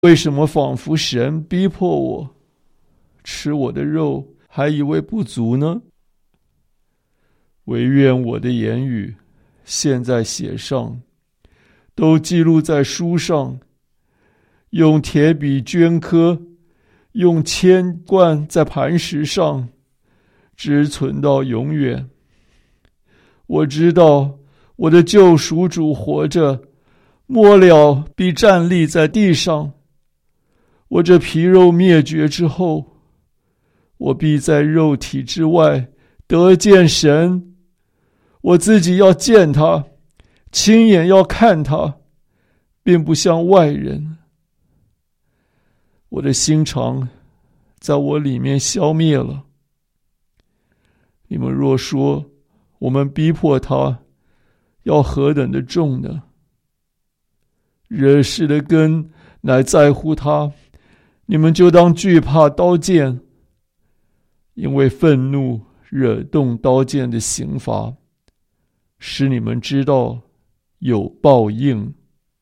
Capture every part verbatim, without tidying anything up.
为什么仿佛神逼迫我吃我的肉，还以为不足呢？惟愿我的言语现在写上，都记录在书上，用铁笔镌刻，用铅灌在磐石上，直存到永远。我知道我的救赎主活着，末了必站立在地上。我这皮肉灭绝之后，我必在肉体之外得见神。我自己要见他，亲眼要看他，并不像外人。我的心肠在我里面消灭了。你们若说我们逼迫他，要何等的重呢？惹事的根乃在乎他，你们就当惧怕刀剑，因为愤怒惹动刀剑的刑罚，使你们知道有报应。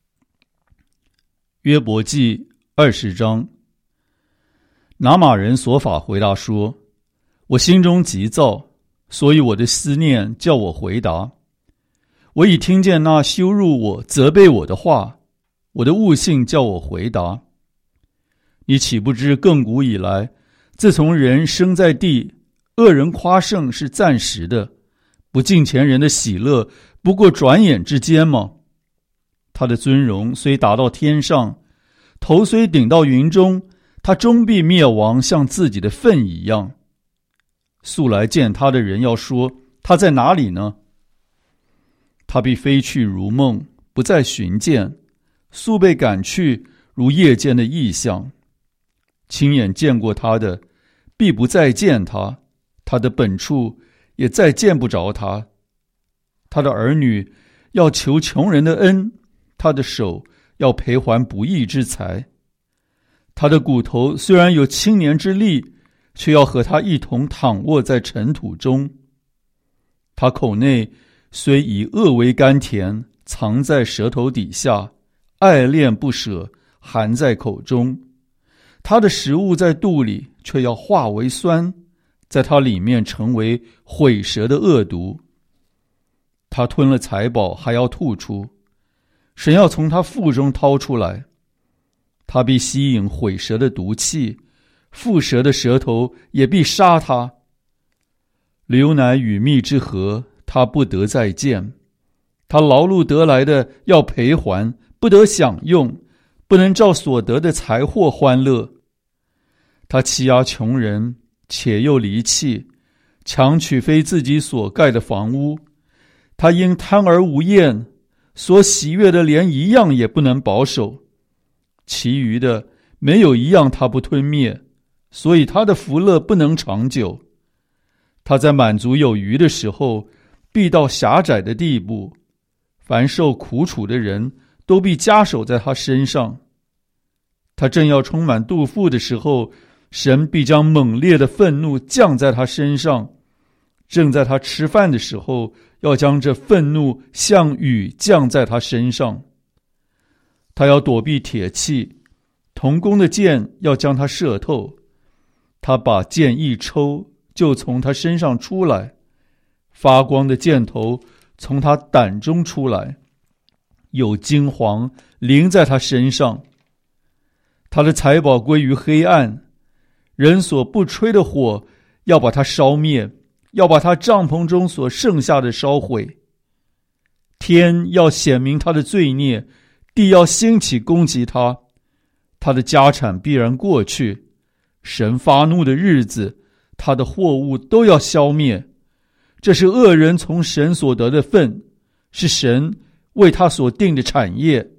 约伯记二十章。拿玛人所法回答说：我心中急躁，所以我的思念叫我回答。我已听见那羞辱我、责备我的话，我的悟性叫我回答。你岂不知亘古以来，自从人生在地，恶人夸胜是暂时的，不敬虔人的喜乐不过转眼之间吗？他的尊荣虽达到天上，头虽顶到云中，他终必灭亡，像自己的粪一样。素来见他的人要说，他在哪里呢？他必飞去如梦，不再寻见，速被赶去，如夜间的异象。亲眼见过他的，必不再见他，他的本处也再见不着他。他的儿女要求穷人的恩，他的手要赔还不义之财。他的骨头虽然有青年之力，却要和他一同躺卧在尘土中。他口内虽以恶为甘甜，藏在舌头底下，爱恋不舍，含在口中。他的食物在肚里，却要化为酸，在他里面成为毁舌的恶毒。他吞了财宝，还要吐出，神要从他腹中掏出来。他必吸引毁舌的毒气，腹蛇的舌头也必杀他。流奶与蜜之河，他不得再见。他劳碌得来的要赔还，不得享用，不能照所得的财货欢乐。他欺压穷人，且又离弃，强取非自己所盖的房屋。他因贪而无厌，所喜悦的连一样也不能保守。其余的没有一样他不吞灭，所以他的福乐不能长久。他在满足有余的时候，必到狭窄的地步。凡受苦楚的人，都必加手在他身上。他正要充满肚腹的时候，神必将猛烈的愤怒降在他身上。正在他吃饭的时候，要将这愤怒像雨降在他身上。他要躲避铁器，铜弓的箭要将他射透。他把箭一抽，就从他身上出来，发光的箭头从他胆中出来，有金黄淋在他身上。他的财宝归于黑暗，人所不吹的火要把他烧灭，要把他帐篷中所剩下的烧毁。天要显明他的罪孽，地要兴起攻击他，他的家产必然过去。神发怒的日子，他的货物都要消灭。这是恶人从神所得的份，是神为他所定的产业。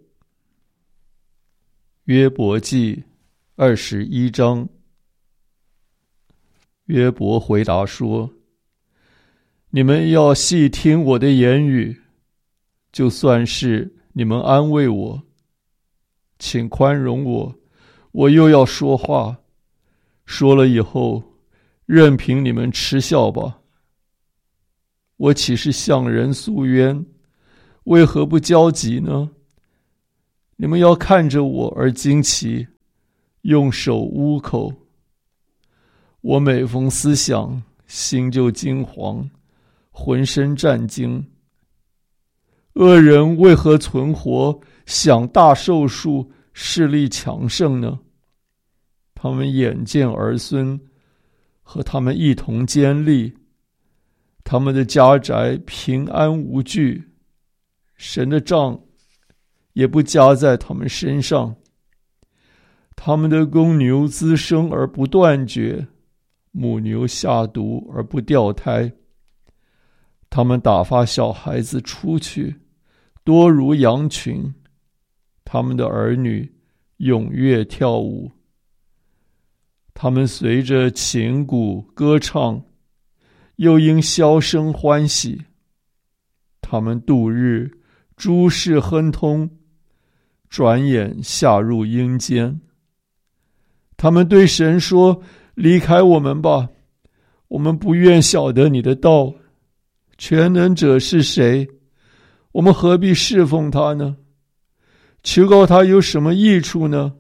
约伯记二十一章。约伯回答说：你们要细听我的言语，就算是你们安慰我，请宽容我，我又要说话，说了以后，任凭你们嗤笑吧。我岂是向人诉冤？为何不焦急呢？ 你们要看着我而惊奇，用手捂口。我每逢思想，心就惊惶，浑身战惊。恶人为何存活，享大寿数，势力强盛呢？他们眼见儿孙和他们一同坚立，他们的家宅平安无惧，神的杖也不加在他们身上。他们的公牛滋生而不断绝，母牛下犊而不掉胎。他们打发小孩子出去，多如羊群。他们的儿女踊跃跳舞，他们随着琴鼓歌唱，又因箫声欢喜。他们度日诸事亨通，转眼下入阴间。他们对神说：离开我们吧，我们不愿晓得你的道。全能者是谁？我们何必侍奉他呢？求告他有什么益处呢？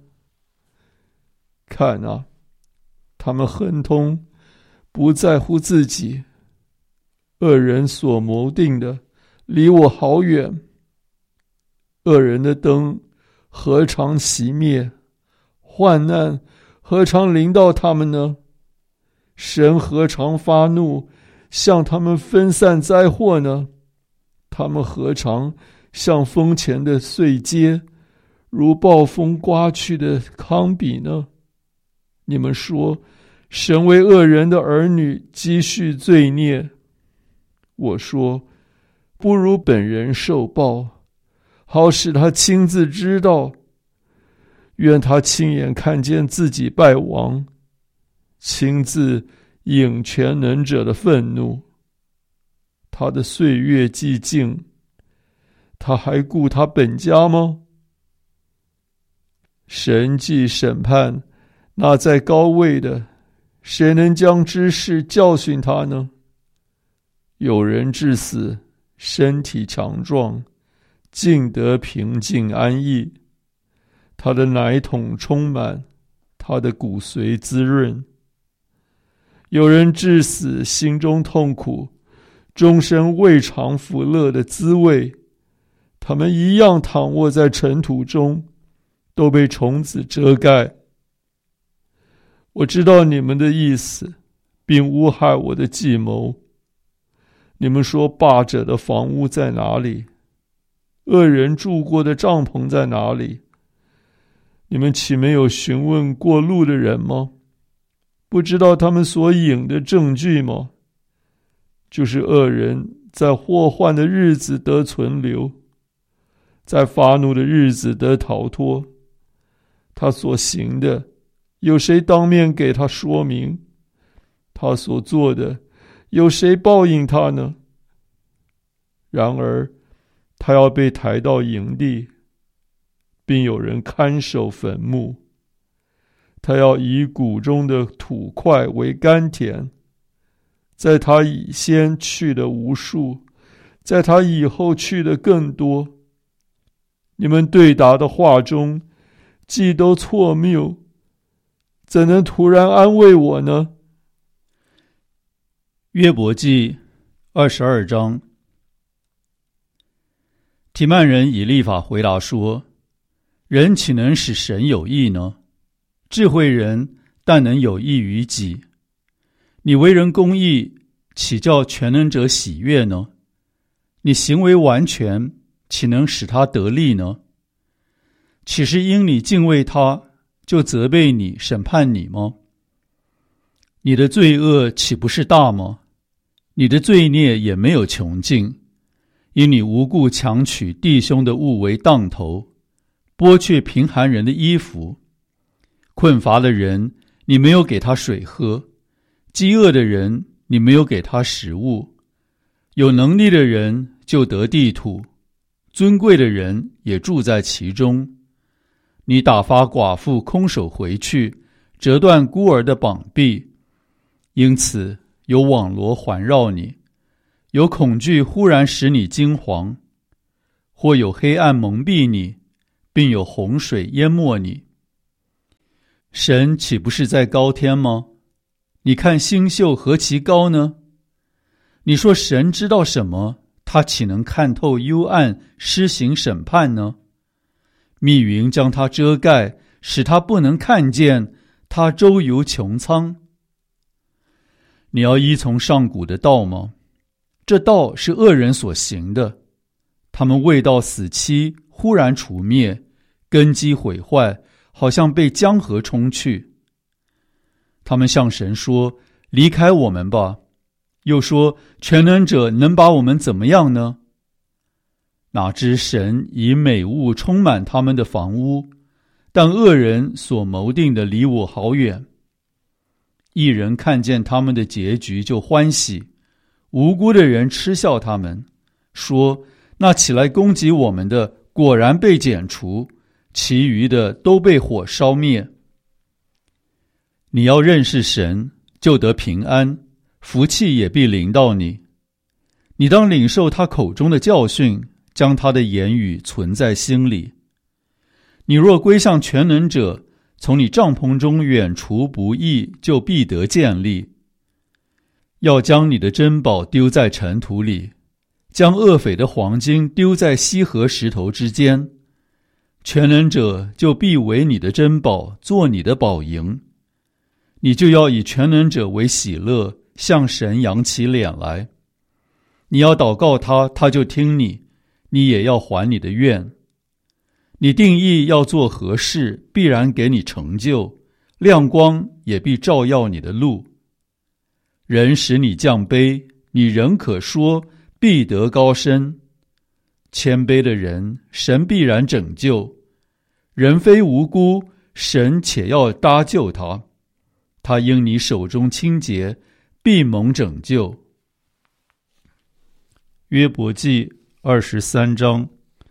看啊，他们亨通，不在乎自己。恶人所谋定的，离我好远。恶人的灯何尝熄灭？患难何尝临到他们呢？神何尝发怒，向他们分散灾祸呢？他们何尝像风前的碎秸，如暴风刮去的糠秕呢？你们说，神为恶人的儿女积蓄罪孽。我说，不如本人受报，好使他亲自知道。愿他亲眼看见自己败亡，亲自引全能者的愤怒。他的岁月既尽，他还顾他本家吗？神既审判那在高位的，谁能将知识教训他呢？有人至死，身体强壮，尽得平静安逸。他的奶桶充满，他的骨髓滋润。有人至死，心中痛苦，终身未尝福乐的滋味。他们一样躺卧在尘土中，都被虫子遮盖。我知道你们的意思，并诬害我的计谋。你们说，霸者的房屋在哪里？恶人住过的帐篷在哪里？你们岂没有询问过路的人吗？不知道他们所引的证据吗？就是恶人在祸患的日子得存留，在发怒的日子得逃脱。他所行的，有谁当面给他说明？他所做的，有谁报应他呢？然而，他要被抬到营地，并有人看守坟墓。他要以谷中的土块为甘甜，在他以先去的无数，在他以后去的更多。你们对答的话中，既都错谬，怎能突然安慰我呢？ 约伯记二十二章。提曼人以利法回答说：人岂能使神有益呢？智慧人但能有益于己。你为人公义，岂叫全能者喜悦呢？你行为完全，岂能使他得利呢？岂是因你敬畏他，就责备你、审判你吗？你的罪恶岂不是大吗？你的罪孽也没有穷尽，因你无故强取弟兄的物为当头，剥去贫寒人的衣服。困乏的人，你没有给他水喝；饥饿的人，你没有给他食物。有能力的人就得地土，尊贵的人也住在其中。你打发寡妇空手回去，折断孤儿的膀臂。因此有网罗环绕你，有恐惧忽然使你惊惶，或有黑暗蒙蔽你， 并有洪水淹没你。神岂不是在高天吗？你看星宿何其高呢？你说神知道什么？他岂能看透幽暗，施行审判呢？密云将他遮盖，使他不能看见，他周游穹苍。你要依从上古的道吗？这道是恶人所行的，他们未到死期，忽然除灭，根基毁坏，好像被江河冲去。他们向神说：离开我们吧。又说：全能者能把我们怎么样呢？哪知神以美物充满他们的房屋，但恶人所谋定的离我好远。义人看见他们的结局就欢喜，无辜的人嗤笑他们，说：那起来攻击我们的果然被剪除，其余的都被火烧灭。你要认识神，就得平安，福气也必临到你。你当领受他口中的教训，将他的言语存在心里。你若归向全能者，从你帐篷中远除不义，就必得建立。要将你的珍宝丢在尘土里，将恶匪的黄金丢在溪河石头之间。全能者就必为你的珍宝，做你的宝营。你就要以全能者为喜乐，向神扬起脸来。你要祷告他，他就听你，你也要还你的愿。你定义要做何事，必然给你成就，亮光也必照耀你的路。人使你降卑，你仍可说必得高升。谦卑的人，神必然拯救。人非无辜，神且要搭救他。他因你手中清洁，必蒙拯救。约伯记二十三章。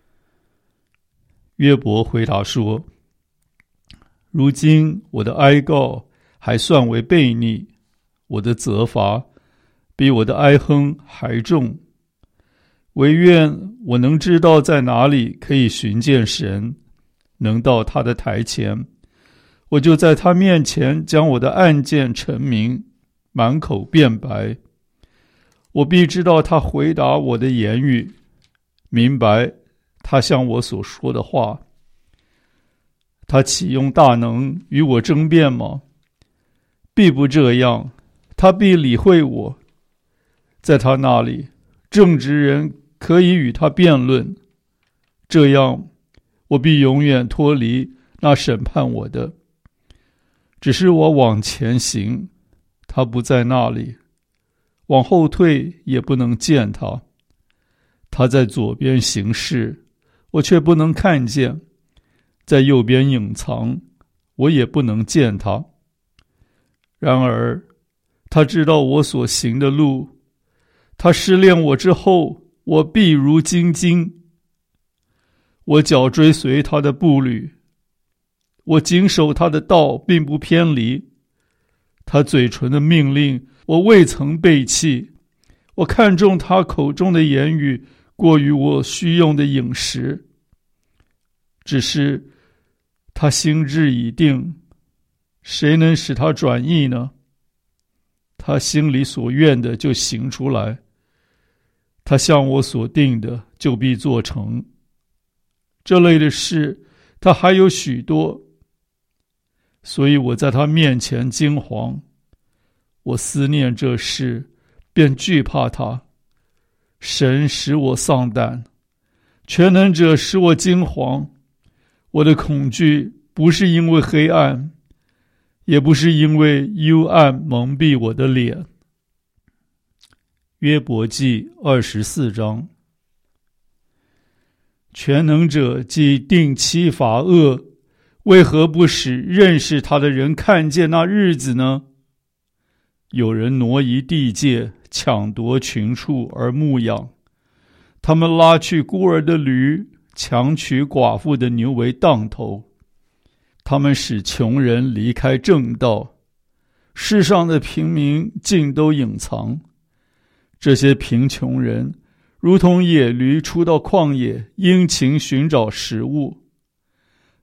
约伯回答说：如今我的哀告还算为悖逆，我的责罚比我的哀哼还重。惟愿我能知道在哪里可以寻见神，能到他的台前，我就在他面前将我的案件陈明，满口辩白。我必知道他回答我的言语，明白他向我所说的话。他岂用大能与我争辩吗？必不这样，他必理会我。在他那里，正直人可以与他辩论，这样我必永远脱离那审判我的。只是我往前行，他不在那里；往后退，也不能见他。他在左边行事，我却不能看见；在右边隐藏，我也不能见他。然而，他知道我所行的路，他试炼我之后，我必如精金。我脚追随他的步履，我谨守他的道，并不偏离。他嘴唇的命令，我未曾背弃。我看重他口中的言语，过于我需用的饮食。只是他心志已定，谁能使他转意呢？他心里所愿的就行出来，他向我所定的就必做成。这类的事他还有许多，所以我在他面前惊惶。我思念这事，便惧怕他。神使我丧胆，全能者使我惊惶。我的恐惧不是因为黑暗，也不是因为幽暗蒙蔽我的脸。约伯记二十四章。全能者既定期罚恶，为何不使认识他的人看见那日子呢？有人挪移地界，抢夺群畜而牧养，他们拉去孤儿的驴，强取寡妇的牛为当头。他们使穷人离开正道，世上的平民尽都隐藏。这些贫穷人如同野驴出到旷野，殷勤寻找食物。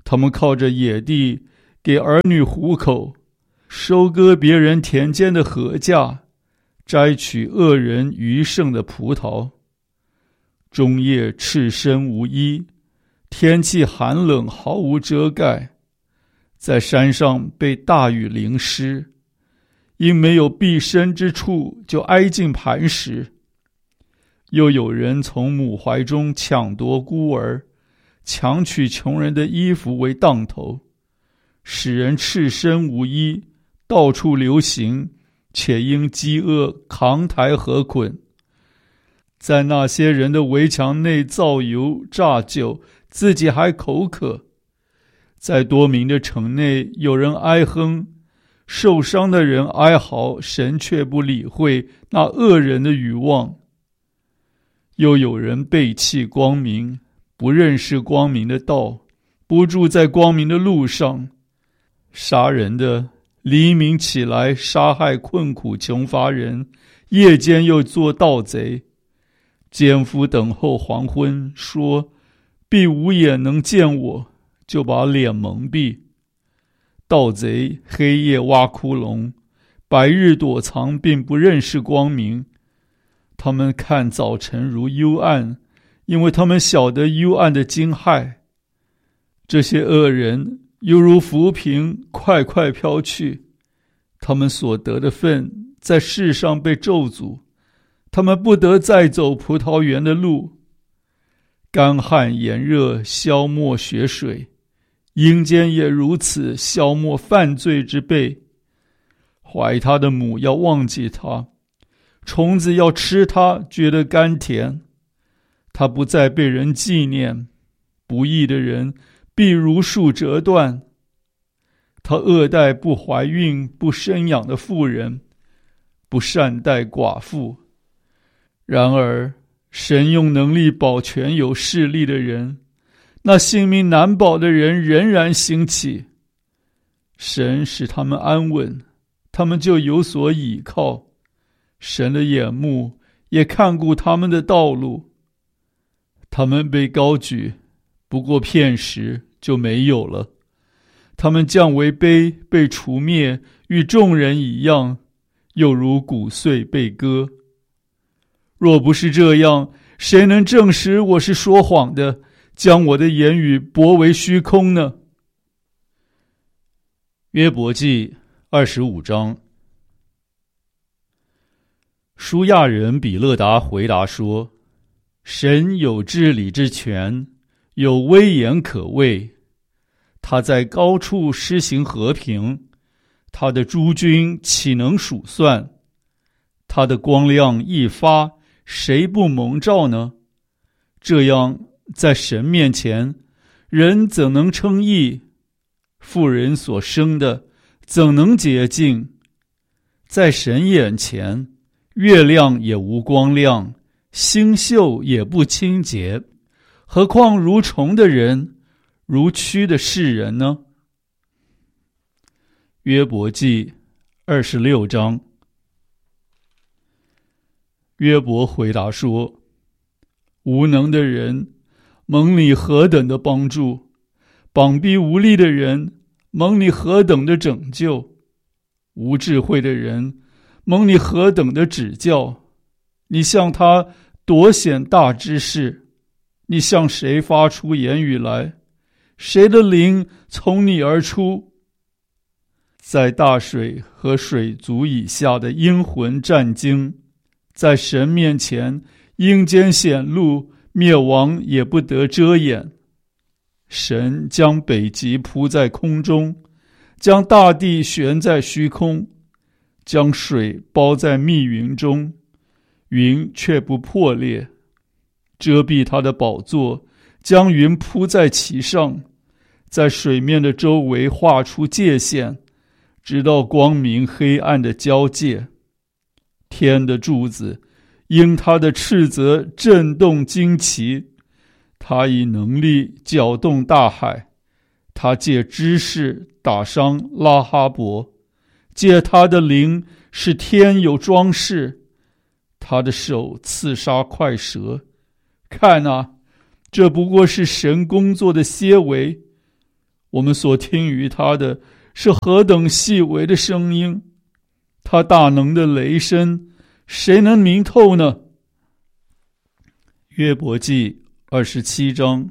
他们靠着野地给儿女糊口，收割别人田间的禾稼，摘取恶人余剩的葡萄。终夜赤身无衣，天气寒冷，毫无遮盖，在山上被大雨淋湿，因没有避身之处，就挨近磐石。又有人从母怀中抢夺孤儿，强取穷人的衣服为当头，使人赤身无衣，到处流行，且因饥饿扛抬禾捆。在那些人的围墙内造油榨酒，自己还口渴。在多民的城内，有人哀哼，受伤的人哀嚎，神却不理会那恶人的愚妄。又有人背弃光明，不认识光明的道，不住在光明的路上。杀人的黎明起来杀害困苦穷乏人，夜间又做盗贼。奸夫等候黄昏，说必无眼能见我，就把脸蒙蔽。盗贼黑夜挖窟窿，白日躲藏，并不认识光明。他们看早晨如幽暗，因为他们晓得幽暗的惊骇。这些恶人犹如浮萍，快快飘去。他们所得的份在世上被咒诅，他们不得再走葡萄园的路。干旱炎热消没血水，阴间也如此消没犯罪之辈。怀他的母要忘记他，虫子要吃它，觉得甘甜。它不再被人纪念，不义的人必如树折断。他恶待不怀孕不生养的妇人，不善待寡妇。然而神用能力保全有势力的人，那性命难保的人仍然兴起。神使他们安稳，他们就有所倚靠。神的眼目也看顾他们的道路。他们被高举，不过片时就没有了。他们降为卑，被除灭，与众人一样，又如骨碎被割。若不是这样，谁能证实我是说谎的，将我的言语驳为虚空呢？约伯记二十五章。舒亚人比勒达回答说：神有治理之权，有威严可畏。他在高处施行和平，他的诸军岂能数算？他的光亮一发，谁不蒙照呢？这样，在神面前，人怎能称义？妇人所生的怎能洁净？在神眼前，月亮也无光亮，星宿也不清洁，何况如虫的人，如蛆的世人呢？约伯记二十六章。约伯回答说：无能的人，蒙你何等的帮助；膀臂无力的人，蒙你何等的拯救；无智慧的人，蒙你何等的指教。你向他夺显大知识，你向谁发出言语来？谁的灵从你而出？在大水和水足以下的阴魂战惊，在神面前阴间显露，灭亡也不得遮掩。神将北极铺在空中，将大地悬在虚空，将水包在密云中，云却不破裂，遮蔽他的宝座，将云铺在其上，在水面的周围画出界限，直到光明黑暗的交界。天的柱子因他的斥责震动惊奇，他以能力搅动大海，他借知识打伤拉哈伯，借他的灵使天有装饰，他的手刺杀快蛇。看啊，这不过是神工作的些微， 我们所听于他的是何等细微的声音，他大能的雷声，谁能明透呢？ 约伯记二十七章。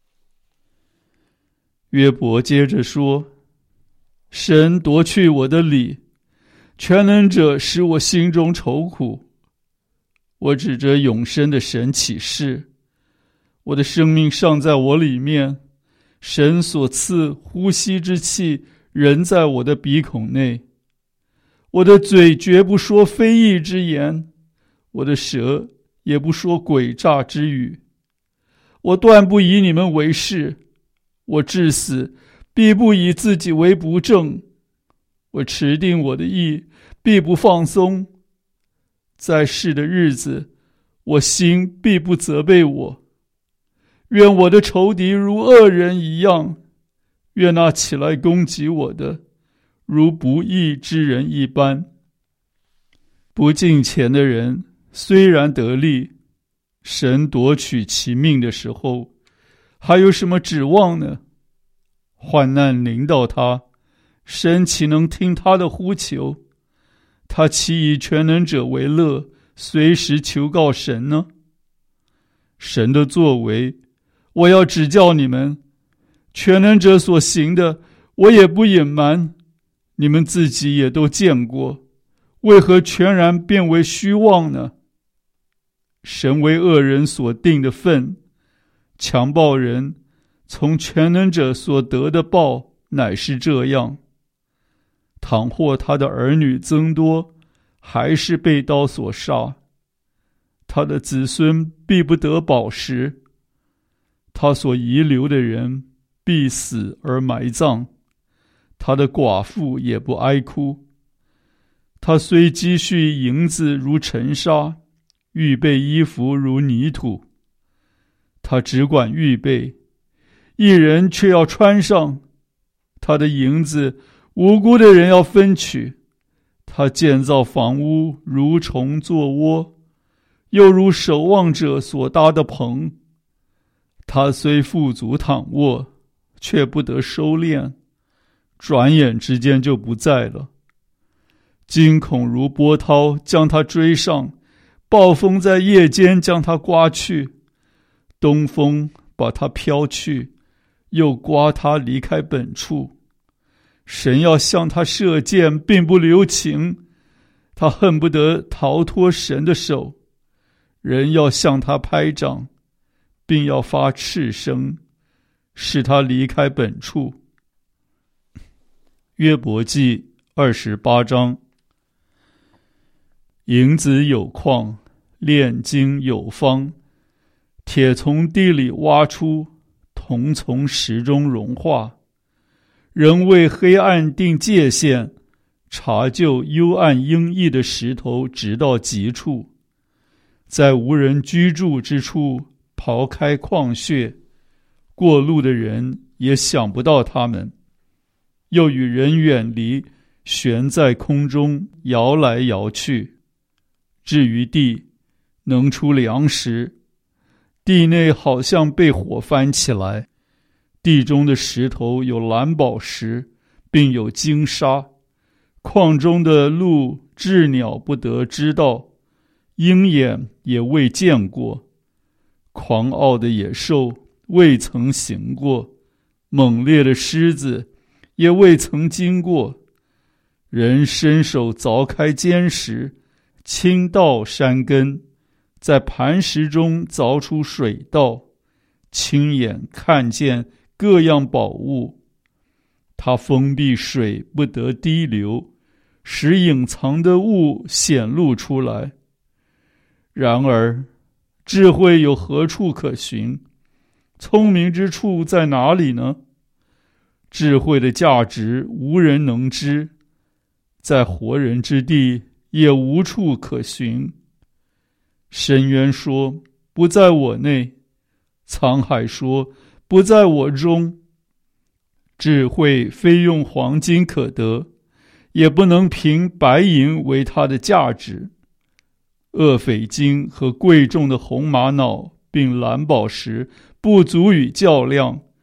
约伯接着说，神夺去我的理，全能者使我心中愁苦。我指着永生的神起誓，我的生命尚在我里面，神所赐呼吸之气仍在我的鼻孔内。我的嘴绝不说非义之言，我的舌也不说诡诈之语。我断不以你们为是，我至死必不以自己为不正。我持定我的意，必不放松。在世的日子，我心必不责备我。愿我的仇敌如恶人一样，愿那起来攻击我的如不义之人一般。不敬虔的人虽然得利，神夺取其命的时候，还有什么指望呢？患难临到他，神岂能听他的呼求？他岂以全能者为乐，随时求告神呢？神的作为，我要指教你们，全能者所行的，我也不隐瞒，你们自己也都见过，为何全然变为虚妄呢？神为恶人所定的分，强暴人从全能者所得的报乃是这样。倘或他的儿女增多，还是被刀所杀，他的子孙必不得饱食，他所遗留的人必死而埋葬，他的寡妇也不哀哭。他虽积蓄银子如尘沙，预备衣服如泥土，他只管预备，一人却要穿上。他的银子无辜的人要分取，他建造房屋如虫作窝，又如守望者所搭的棚。他虽富足躺卧，却不得收敛，转眼之间就不在了。惊恐如波涛将他追上，暴风在夜间将他刮去，东风把他飘去，又刮他离开本处。神要向他射箭，并不留情，他恨不得逃脱神的手。人要向他拍掌，并要发斥声，使他离开本处。 约伯记二十八章。 银子有矿，炼金有方，铁从地里挖出，铜从石中融化。人为黑暗定界限，查究幽暗阴翳的石头直到极处，在无人居住之处刨开矿穴，过路的人也想不到他们，又与人远离，悬在空中摇来摇去。至于地，能出粮食，地内好像被火翻起来，地中的石头有蓝宝石，并有金沙。矿中的鹿鸷鸟不得知道，鹰眼也未见过。狂傲的野兽未曾行过，猛烈的狮子也未曾经过。人伸手凿开坚石，倾倒山根，在磐石中凿出水道，亲眼看见各样宝物。他封闭水不得滴流，使隐藏的物显露出来。然而智慧有何处可寻？聪明之处在哪里呢？智慧的价值无人能知，在活人之地也无处可寻。深渊说不在我内，沧海说不在我中。智慧非用黄金可得，也不能凭白银为它的价值。厄斐金和贵重的红玛瑙并蓝宝石不足以较量，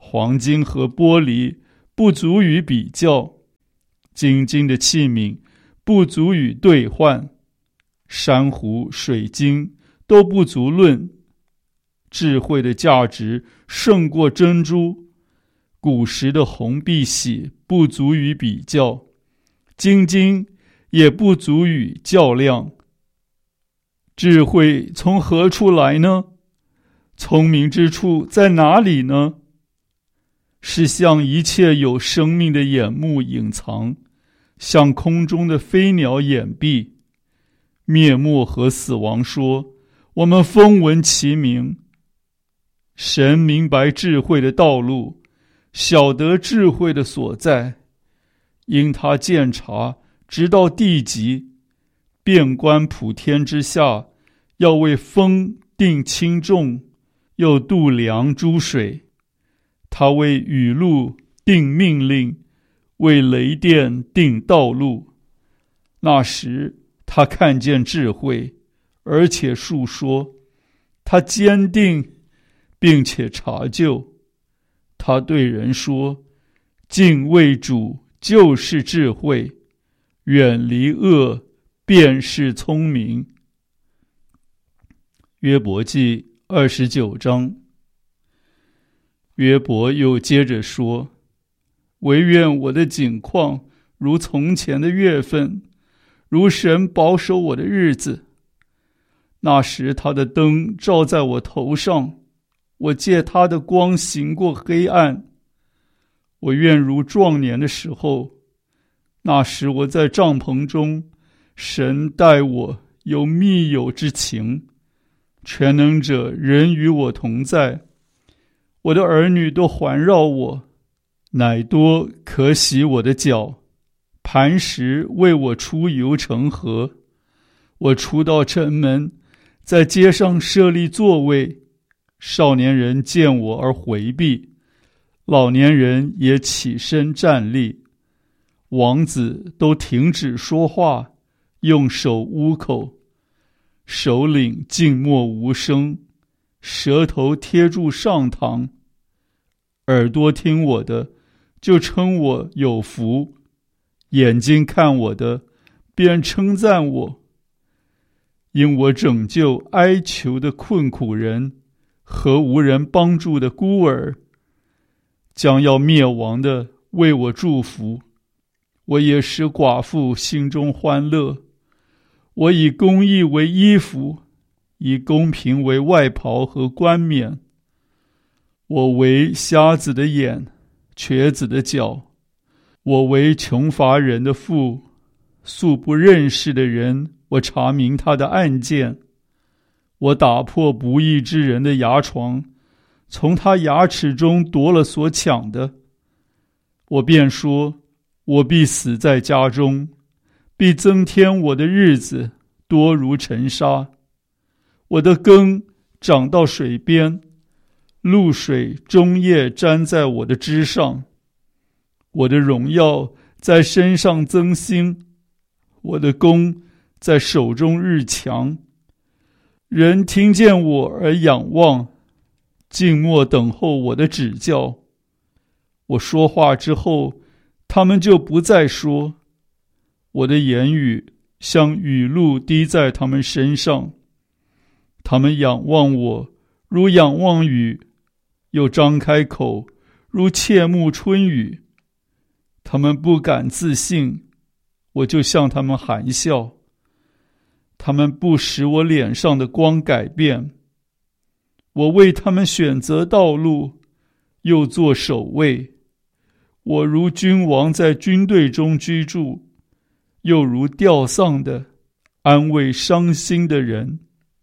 黄金和玻璃不足以比较，精金的器皿不足以兑换，珊瑚、水晶都不足论。智慧的价值胜过珍珠，古时的红碧玺不足以比较，精金也不足以较量。智慧从何处来呢？聪明之处在哪里呢？是向一切有生命的眼目隐藏，向空中的飞鸟掩蔽。灭没和死亡说，我们风闻其名。神明白智慧的道路，晓得智慧的所在，因他鉴察直到地极，遍观普天之下，要为风定轻重，又度量诸水。他为雨露定命令，为雷电定道路。那时他看见智慧，而且述说，他坚定并且查究。他对人说，敬畏主就是智慧，远离恶便是聪明。约伯记二十九章。约伯又接着说，惟愿我的景况如从前的月份，如神保守我的日子。那时他的灯照在我头上，我借他的光行过黑暗。我愿如壮年的时候，那时我在帐篷中，神待我有密友之情，全能者人与我同在。我的儿女都环绕我，乃多可洗我的脚，磐石为我出油成河。我出到城门，在街上设立座位，少年人见我而回避，老年人也起身站立。王子都停止说话，用手捂口，首领静默无声，舌头贴住上膛。耳朵听我的，就称我有福；眼睛看我的，便称赞我。因我拯救哀求的困苦人和无人帮助的孤儿，将要灭亡的为我祝福。我也使寡妇心中欢乐。我以公义为衣服，以公平为外袍和冠冕。我为瞎子的眼，瘸子的脚。我为穷乏人的父，素不认识的人，我查明他的案件。我打破不义之人的牙床，从他牙齿中夺了所抢的。我便说，我必死在家中，必增添我的日子，多如尘沙。我的根长到水边，露水终夜沾在我的枝上。我的荣耀在身上增新，我的弓在手中日强。人听见我而仰望，静默等候我的指教。我说话之后，他们就不再说。我的言语像雨露滴在他们身上。他们仰望我，如仰望雨，又张开口，如切慕春雨。他们不敢自信，我就向他们含笑。他们不使我脸上的光改变。我为他们选择道路，又做守卫。我如君王在军队中居住，又如吊丧的安慰伤心的人。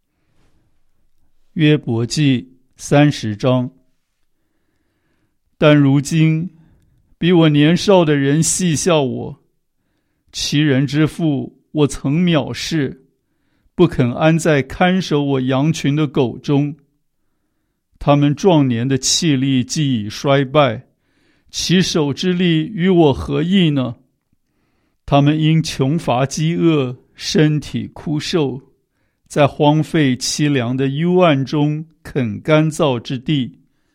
约伯记三十章。但如今比我年少的人戏笑我，其人之父我曾藐视，不肯安在看守我羊群的狗中。他们壮年的气力既已衰败，其手之力与我何异呢？他们因穷乏饥饿，身体枯瘦，在荒废凄凉的幽暗中啃干燥之地，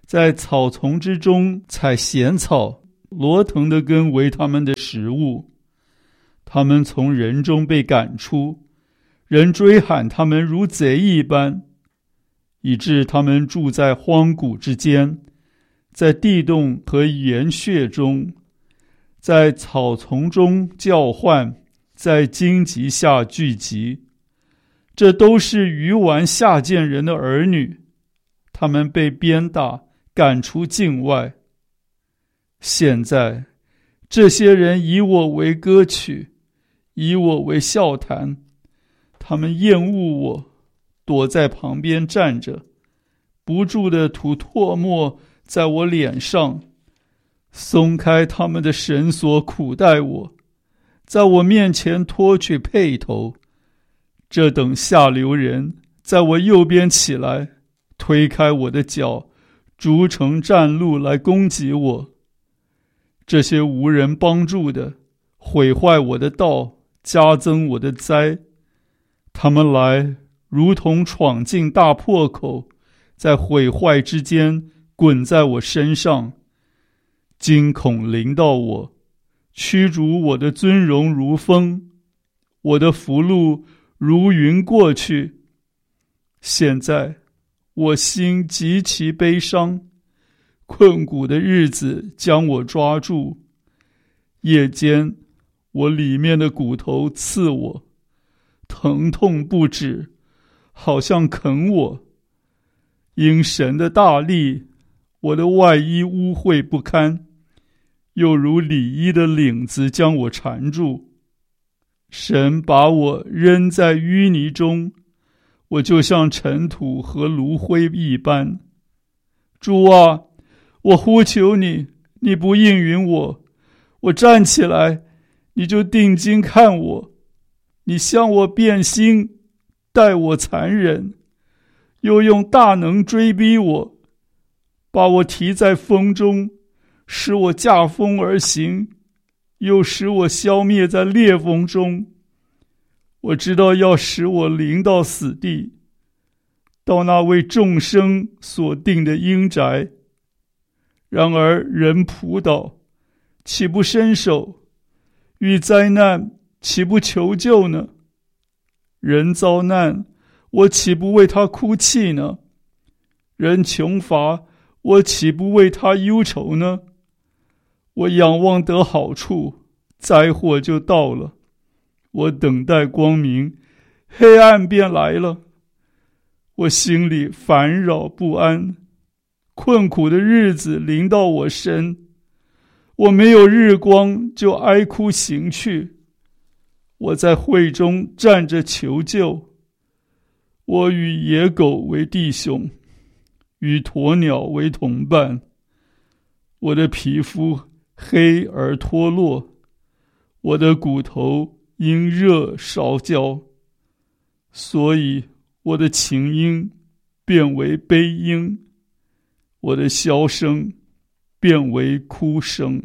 在草丛之中采咸草，罗藤的根为他们的食物。他们从人中被赶出，人追喊他们如贼一般，以致他们住在荒谷之间，在地洞和岩穴中，在草丛中叫唤，在荆棘下聚集。这都是愚顽下贱人的儿女，他们被鞭打，赶出境外。现在这些人以我为歌曲，以我为笑谈，他们厌恶我，躲在旁边站着，不住地吐唾沫在我脸上，松开他们的绳索苦待我，在我面前脱去辔头。这等下流人在我右边起来，推开我的脚，筑成战路来攻击我。这些无人帮助的，毁坏我的道，加增我的灾。他们来如同闯进大破口，在毁坏之间滚在我身上，惊恐临到我，驱逐我的尊荣如风，我的福禄如云过去。现在我心极其悲伤，困苦的日子将我抓住。夜间我里面的骨头刺我，疼痛不止，好像啃我。因神的大力，我的外衣污秽不堪，又如里衣的领子将我缠住。神把我扔在淤泥中，我就像尘土和炉灰一般。主啊，我呼求你，你不应允我。我站起来，你就定睛看我。你向我变心，待我残忍，又用大能追逼我，把我提在风中，使我驾风而行，又使我消灭在裂缝中。我知道要使我临到死地，到那为众生所定的阴宅。然而人仆倒，岂不伸手？遇灾难，岂不求救呢？人遭难，我岂不为他哭泣呢？人穷乏，我岂不为他忧愁呢？我仰望得好处，灾祸就到了。我等待光明，黑暗便来了。我心里烦扰不安，困苦的日子临到我身。我没有日光，就哀哭行去。我在会中站着求救。我与野狗为弟兄，与鸵鸟为同伴。我的皮肤黑而脱落，我的骨头因热烧焦，所以我的琴音变为悲音，我的箫声变为哭声。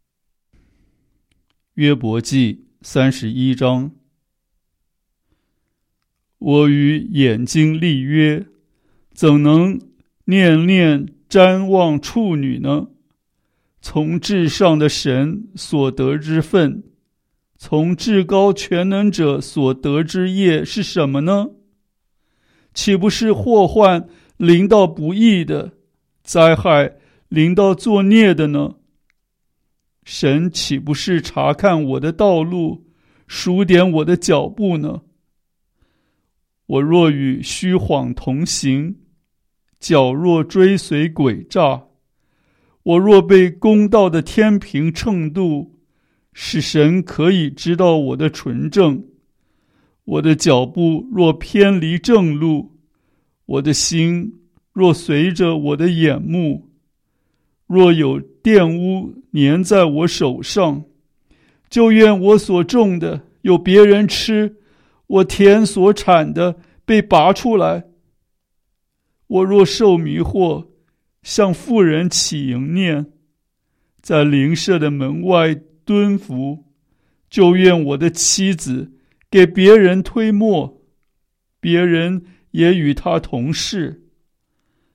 约伯记三十一章。我与眼睛立约，怎能念念瞻望处女呢？从至上的神所得之分，从至高全能者所得之业是什么呢？岂不是祸患临到不义的，灾害临到作孽的呢？神岂不是查看我的道路，数点我的脚步呢？我若与虚谎同行，脚若追随诡诈，我若被公道的天平秤度，使神可以知道我的纯正。我的脚步若偏离正路，我的心若随着我的眼目，若有玷污粘在我手上，就愿我所种的有别人吃，我田所产的被拔出来。我若受迷惑，向妇人起淫念，在邻舍的门外蹲伏，就愿我的妻子给别人推磨，别人也与他同事。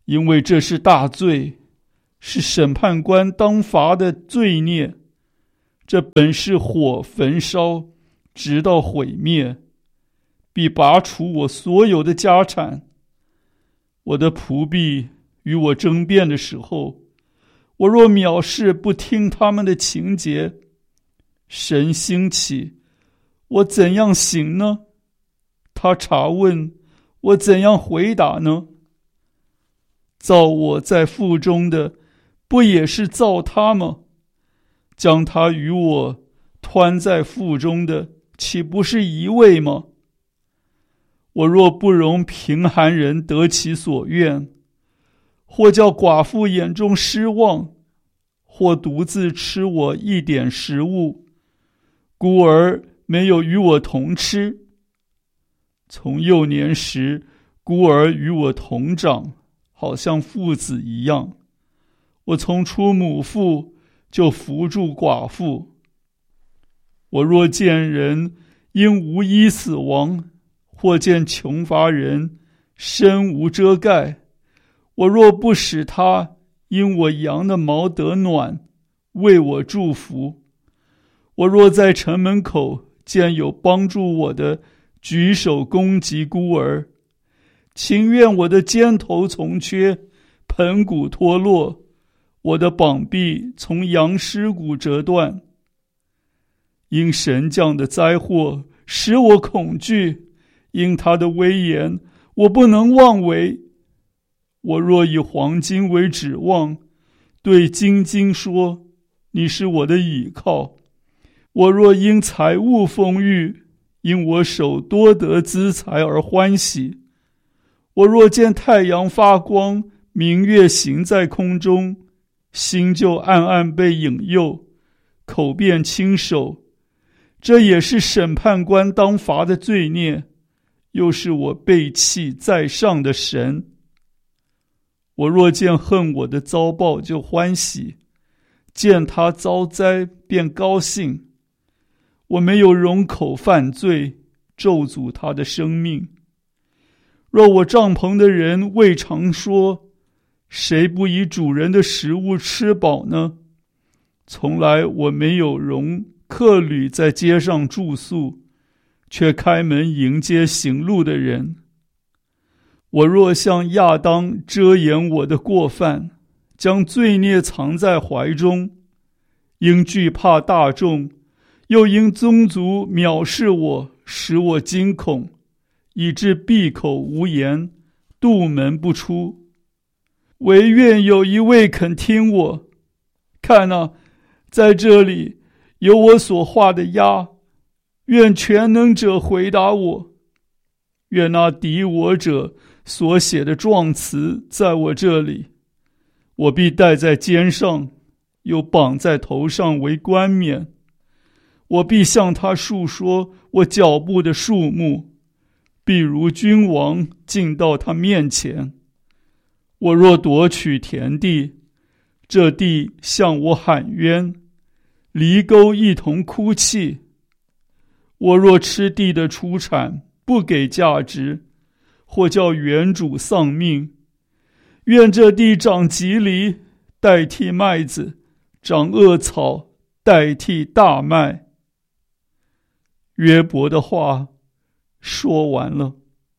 因为这是大罪，是审判官当罚的罪孽。这本是火焚烧，直到毁灭，必拔除我所有的家产。我的仆婢与我争辩的时候，我若藐视不听他们的情节，神兴起，我怎样行呢？他查问，我怎样回答呢？造我在腹中的，不也是造他吗？将他与我湍在腹中的，岂不是一位吗？我若不容贫寒人得其所愿，或叫寡妇眼中失望，或独自吃我一点食物，孤儿没有与我同吃。从幼年时，孤儿与我同长，好像父子一样。我从出母腹，就扶助寡妇。我若见人因无衣死亡，或见穷乏人身无遮盖，我若不使他因我羊的毛得暖，为我祝福，我若在城门口见有帮助我的，举手攻击孤儿，情愿我的肩头从缺，盆骨脱落，我的膀臂从羊尸骨折断。因神降的灾祸使我恐惧，因他的威严我不能妄为。我若以黄金为指望，对金金说，你是我的倚靠。我若因财物丰裕，因我手多得资财而欢喜。我若见太阳发光，明月行在空中，心就暗暗被引诱，口便轻手，这也是审判官当罚的罪孽，又是我背弃在上的神。我若见恨我的遭报就欢喜，见他遭灾便高兴。我没有容口犯罪，咒诅他的生命。若我帐篷的人未尝说，谁不以主人的食物吃饱呢？从来我没有容客旅在街上住宿，却开门迎接行路的人。我若向亚当遮掩我的过犯，将罪孽藏在怀中，因惧怕大众，又因宗族藐视我，使我惊恐，以致闭口无言，杜门不出。唯愿有一位肯听我。看啊，在这里有我所画的鸭，愿全能者回答我。愿那敌我者所写的状词在我这里，我必戴在肩上，又绑在头上为冠冕。我必向他述说我脚步的数目，必如君王进到他面前。我若夺取田地，这地向我喊冤，犁沟一同哭泣。我若吃地的出产，不给价值，或叫原主丧命，愿这地长棘藜代替麦子，长恶草代替大麦。约伯的话说完了。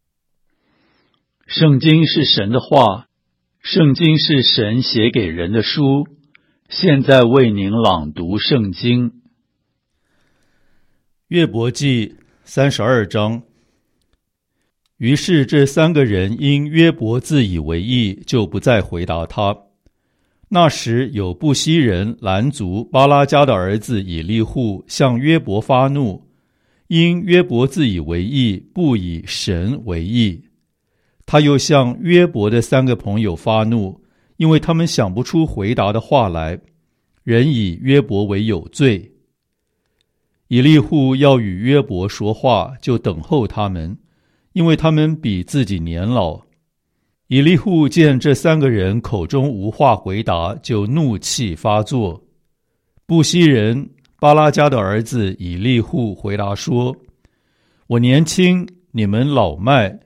圣经是神的话，圣经是神写给人的书，现在为您朗读圣经。约伯记三十二章。于是这三个人因约伯自以为义，就不再回答他。那时有布西人兰族巴拉迦的儿子以利户向约伯发怒，因约伯自以为义，不以神为义。他又向约伯的三个朋友发怒，因为他们想不出回答的话来，人以约伯为有罪。以利户要与约伯说话，就等候他们，因为他们比自己年老。以利户见这三个人口中无话回答，就怒气发作。布西人巴拉迦的儿子以利户回答说：我年轻，你们老迈，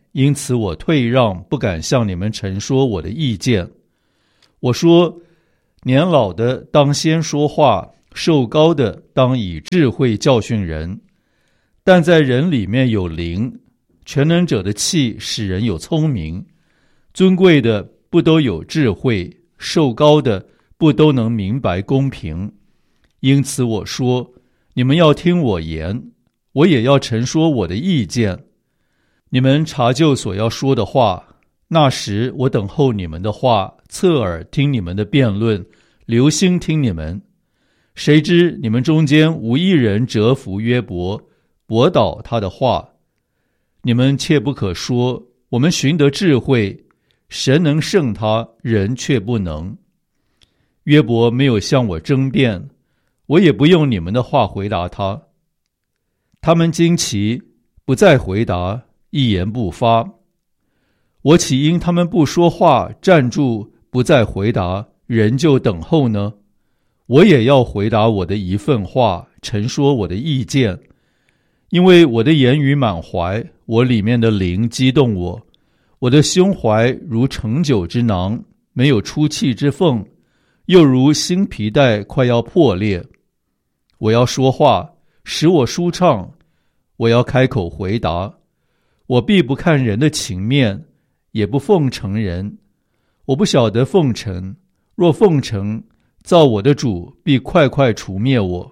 因此我退让，不敢向你们陈说我的意见。我说，年老的当先说话，寿高的当以智慧教训人。但在人里面有灵，全能者的气使人有聪明，尊贵的不都有智慧，寿高的不都能明白公平。因此我说，你们要听我言，我也要陈说我的意见。你们查究所要说的话，那时我等候你们的话，侧耳听你们的辩论，留心听你们。谁知你们中间无一人折服约伯，驳倒他的话。你们切不可说，我们寻得智慧，神能胜他，人却不能。约伯没有向我争辩，我也不用你们的话回答他。他们惊奇，不再回答，一言不发。我岂因他们不说话，站住，不再回答，人就等候呢？我也要回答我的一份话，陈说我的意见。因为我的言语满怀，我里面的灵激动我，我的胸怀如盛酒之囊，没有出气之缝，又如新皮带快要破裂。我要说话，使我舒畅，我要开口回答。我必不看人的情面，也不奉承人。我不晓得奉承，若奉承，造我的主必快快除灭我。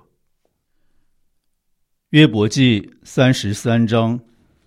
约伯记三十三章。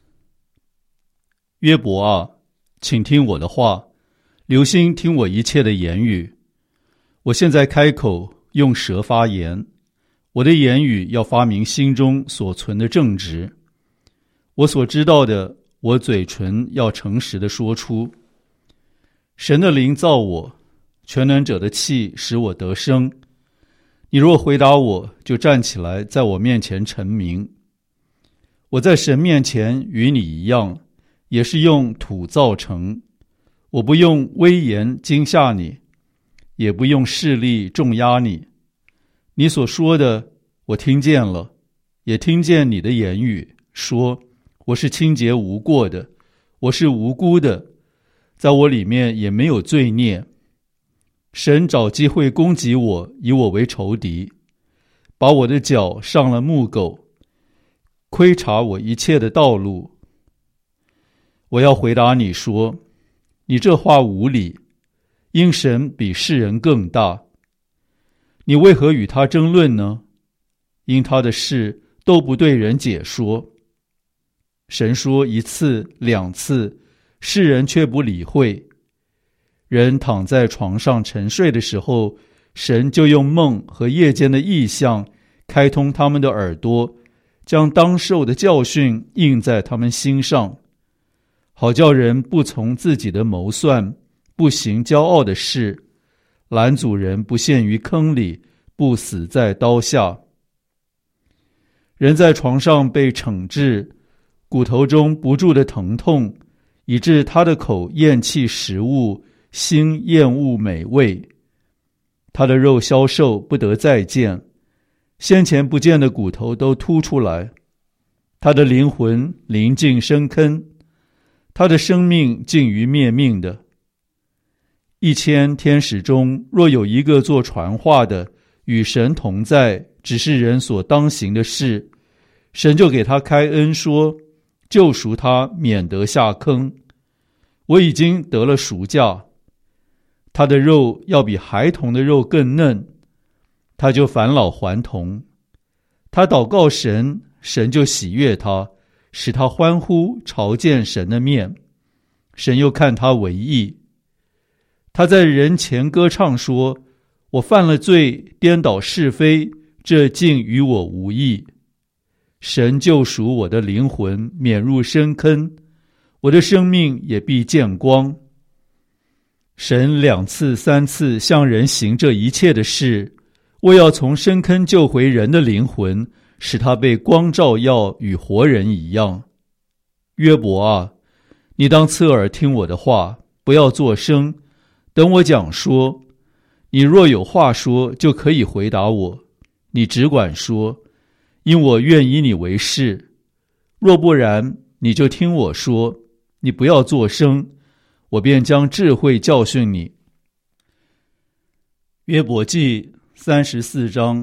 约伯啊，请听我的话，留心听我一切的言语。我现在开口，用舌发言，我的言语要发明心中所存的正直。我所知道的，我嘴唇要诚实地说出。神的灵造我，全能者的气使我得生。你若回答我，就站起来，在我面前陈明。我在神面前与你一样，也是用土造成。我不用威严惊吓你，也不用势力重压你。你所说的，我听见了，也听见你的言语，说我是清洁无过的，我是无辜的，在我里面也没有罪孽。神找机会攻击我，以我为仇敌，把我的脚上了木狗，窥察我一切的道路。我要回答你说，你这话无理，因神比世人更大。你为何与他争论呢？因他的事都不对人解说。神说一次两次，世人却不理会。人躺在床上沉睡的时候，神就用梦和夜间的异象开通他们的耳朵，将当受的教训印在他们心上，好叫人不从自己的谋算，不行骄傲的事，拦阻人不陷于坑里，不死在刀下。人在床上被惩治，骨头中不住的疼痛，以致他的口厌弃食物，心厌恶美味。他的肉消瘦，不得再见，先前不见的骨头都凸出来。他的灵魂临近深坑，他的生命近于灭命的。一千天使中，若有一个做传话的，与神同在，只是人所当行的事，神就给他开恩说，救赎他，免得下坑。我已经得了赎价，他的肉要比孩童的肉更嫩，他就返老还童。他祷告神，神就喜悦他，使他欢呼，朝见神的面。神又看他为义。他在人前歌唱说，我犯了罪，颠倒是非，这竟与我无益。神救赎我的灵魂，免入深坑，我的生命也必见光。神两次三次向人行这一切的事，为要从深坑救回人的灵魂，使他被光照耀，与活人一样。约伯啊，你当侧耳听我的话，不要作声，等我讲说。你若有话说，就可以回答我，你只管说，因我愿以你为是。若不然，你就听我说， 你不要作声，我便将智慧教训你。约伯记三十四章。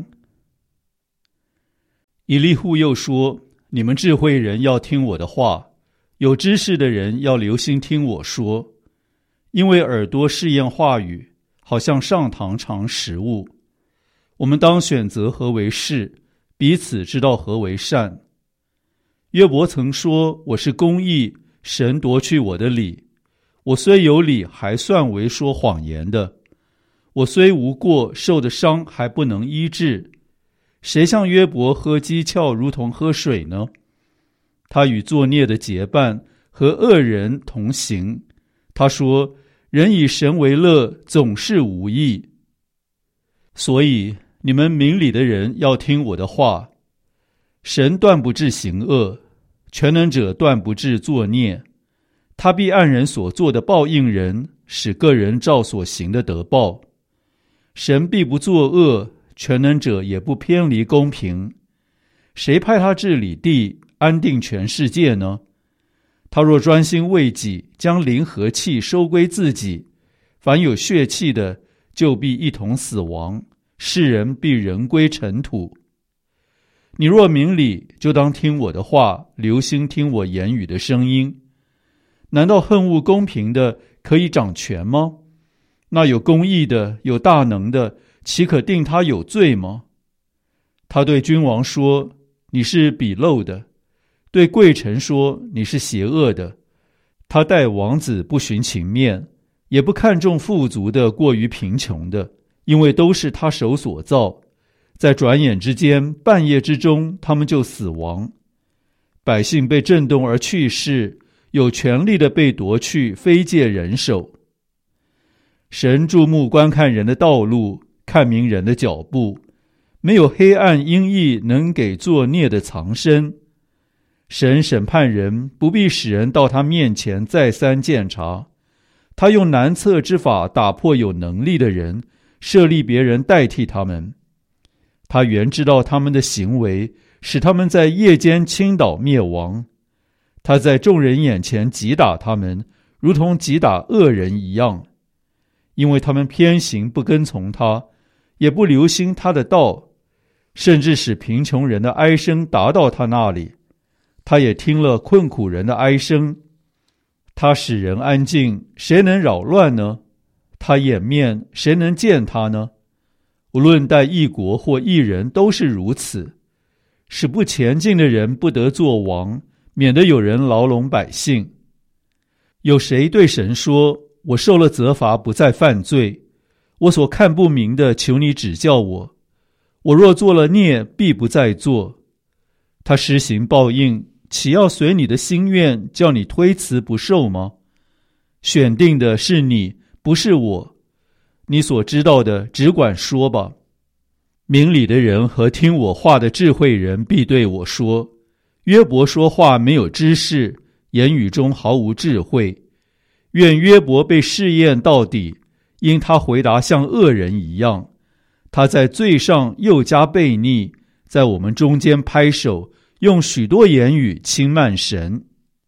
以利户又说，你们智慧人要听我的话，有知识的人要留心听我说，因为耳朵试验话语，好像上膛尝食物。我们当选择何为是，彼此知道何为善。约伯曾说，我是公义，神夺去我的理。我虽有理，还算为说谎言的。我虽无过，受的伤还不能医治。谁像约伯喝讥诮如同喝水呢？他与作孽的结伴，和恶人同行。他说，人以神为乐，总是无益。所以你们明理的人要听我的话。神断不至行恶，全能者断不至作孽。他必按人所做的报应人，使个人照所行的得报。神必不作恶，全能者也不偏离公平。谁派他治理地，安定全世界呢？他若专心为己，将灵和气收归自己，凡有血气的，就必一同死亡，世人必人归尘土。你若明理，就当听我的话，留心听我言语的声音。难道恨恶公平的可以掌权吗？那有公义的，有大能的，岂可定他有罪吗？他对君王说，你是鄙陋的；对贵臣说，你是邪恶的。他待王子不徇情面，也不看重富足的过于贫穷的，因为都是他手所造。在转眼之间，半夜之中，他们就死亡。百姓被震动而去世，有权力的被夺去，非借人手。神注目观看人的道路，看明人的脚步，没有黑暗阴翳能给作孽的藏身。神审判人，不必使人到他面前再三鉴察。他用难测之法打破有能力的人，设立别人代替他们。他原知道他们的行为，使他们在夜间倾倒灭亡。他在众人眼前击打他们，如同击打恶人一样。因为他们偏行不跟从他，也不留心他的道，甚至使贫穷人的哀声达到他那里。他也听了困苦人的哀声。他使人安静，谁能扰乱呢？他掩面，谁能见他呢？无论待一国或一人，都是如此，使不前进的人不得作王，免得有人牢笼百姓。有谁对神说，我受了责罚，不再犯罪，我所看不明的，求你指教我。我若做了孽，必不再做。他施行报应，岂要随你的心愿，叫你推辞不受吗？选定的是你，不是我。你所知道的，只管说吧。明理的人和听我话的智慧人必对我说，约伯说话没有知识，言语中毫无智慧。愿约伯被试验到底，因他回答像恶人一样。他在罪上又加悖逆，在我们中间拍手，用许多言语轻慢神。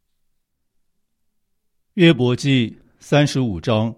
约伯记三十五章。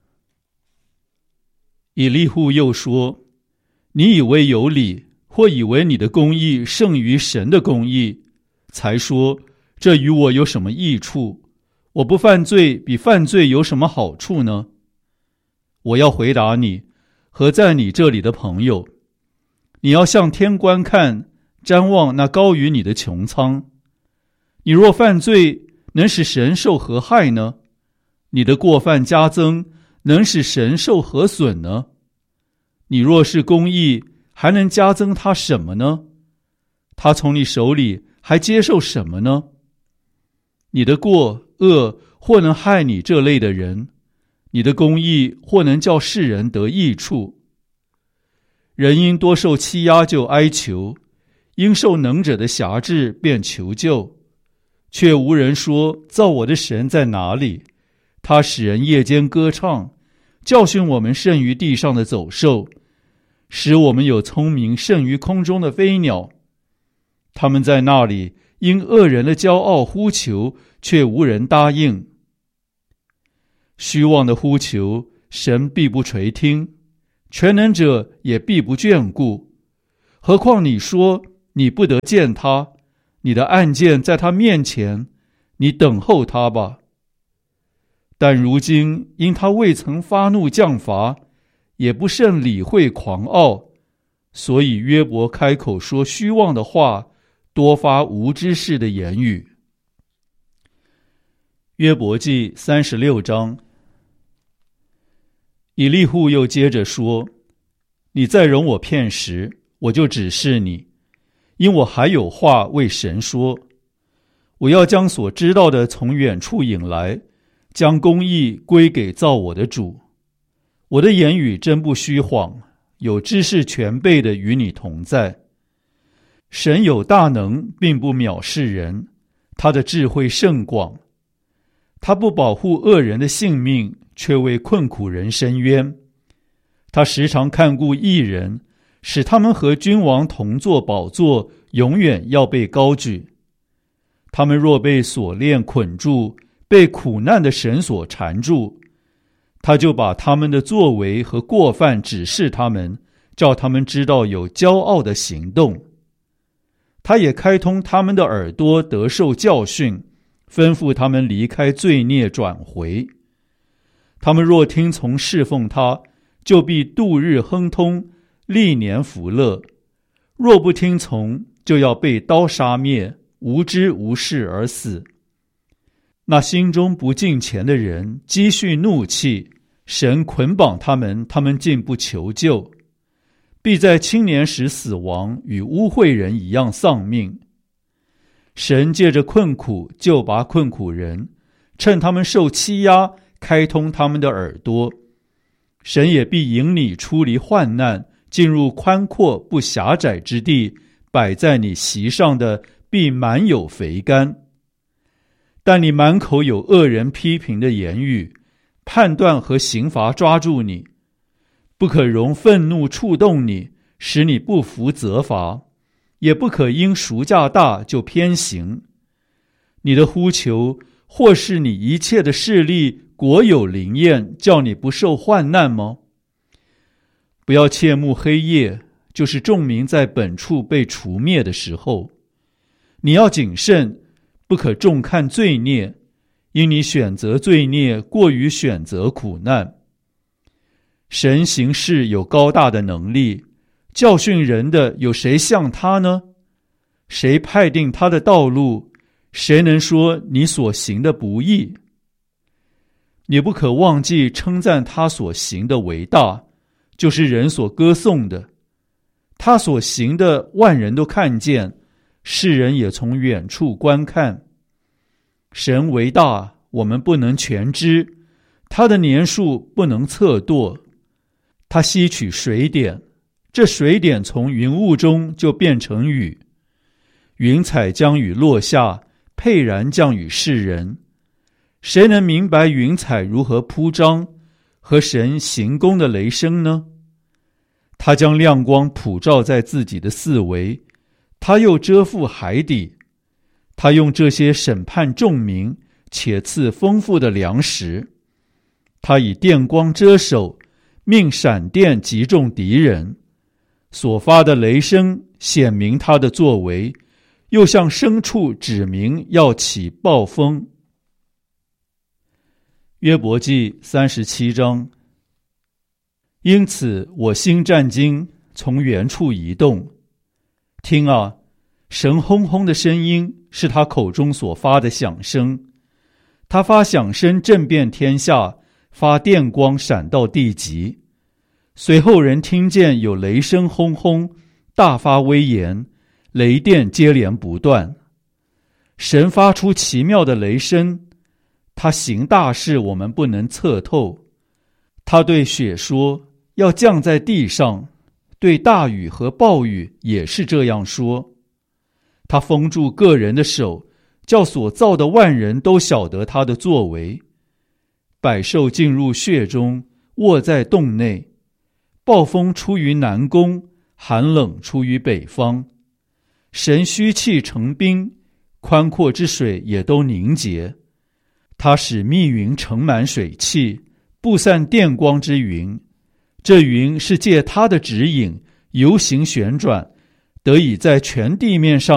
以利户又说，你以为有理，或以为你的公义胜于神的公义，才说这与我有什么益处？我不犯罪，比犯罪有什么好处呢？我要回答你，和在你这里的朋友，你要向天观看，瞻望那高于你的穹苍。你若犯罪，能使神受何害呢？你的过犯加增，能使神受何损呢？你若是公义，还能加增他什么呢？他从你手里还接受什么呢？你的过恶或能害你这类的人，你的公义或能叫世人得益处。人因多受欺压就哀求，因受能者的辖制便求救，却无人说造我的神在哪里。他使人夜间歌唱，教训我们胜于地上的走兽，使我们有聪明胜于空中的飞鸟。他们在那里因恶人的骄傲呼求， 却无人答应。虚妄的呼求，神必不垂听，全能者也必不眷顾。何况你说你不得见他，你的案件在他面前，你等候他吧。但如今因他未曾发怒降罚，也不甚理会狂傲，所以约伯开口说虚妄的话，多发无知识的言语。约伯记三十六章。以利户又接着说，你再容我片时，我就指示你，因我还有话为神说。我要将所知道的从远处引来，将公义归给造我的主。我的言语真不虚谎，有知识全备的与你同在。神有大能，并不藐视人，他的智慧甚广。他不保护恶人的性命，却为困苦人伸冤。他时常看顾义人，使他们和君王同坐宝座，永远要被高举。他们若被锁链捆住，被苦难的绳索缠住，他就把他们的作为和过犯指示他们，叫他们知道有骄傲的行动。他也开通他们的耳朵，得受教训，吩咐他们离开罪孽，转回。他们若听从侍奉他，就必度日亨通，历年福乐；若不听从，就要被刀杀灭，无知无事而死。那心中不敬虔的人积蓄怒气，神捆绑他们，他们竟不求救，必在青年时死亡，与污秽人一样丧命。神借着困苦救拔困苦人，趁他们受欺压，开通他们的耳朵。神也必引你出离患难，进入宽阔不狭窄之地，摆在你席上的必满有肥甘。但你满口有恶人批评的言语，判断和刑罚抓住你，不可容愤怒触动你，使你不服责罚，也不可因赎价大就偏行。你的呼求或是你一切的势力果有灵验，叫你不受患难吗？不要切慕黑夜，就是众民在本处被除灭的时候。你要谨慎，不可重看罪孽，因你选择罪孽过于选择苦难。神行事有高大的能力，教训人的有谁像他呢？谁派定他的道路？谁能说你所行的不义？你不可忘记称赞他所行的为大，就是人所歌颂的。他所行的万人都看见，世人也从远处观看。神为大，我们不能全知，他的年数不能测度。他吸取水点，这水点从云雾中就变成雨。云彩将雨落下，沛然降雨世人。谁能明白云彩如何铺张，和神行宫的雷声呢？他将亮光普照在自己的四围，他又遮覆海底。他用这些审判众民，且赐丰富的粮食。他以电光遮手，命闪电击中敌人。所发的雷声显明他的作为，又向牲畜指明要起暴风。约伯记三十七章。因此我心战惊，从原处移动。听啊，神轰轰的声音是他口中所发的响声。他发响声震遍天下，发电光闪到地极。随后人听见有雷声轰轰，大发威严，雷电接连不断。神发出奇妙的雷声，他行大事，我们不能测透。他对雪说，要降在地上，对大雨和暴雨也是这样说。他封住个人的手，叫所造的万人都晓得他的作为。百兽进入穴中，卧在洞内。暴风出于南宫，寒冷出于北方。神虚气成冰， 宽阔之水也都凝结。他使密云盛满水汽，布散电光之云。这云是借他的指引游行旋转，得以在全地面上